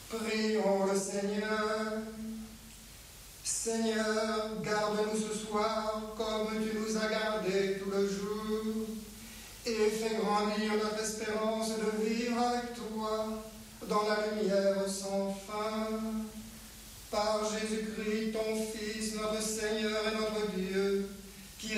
Prions le Seigneur. Seigneur, garde-nous ce soir comme tu nous as gardés tout le jour et fais grandir notre espérance de vivre avec toi dans la lumière sans fin. Par Jésus-Christ, ton Fils, notre Seigneur et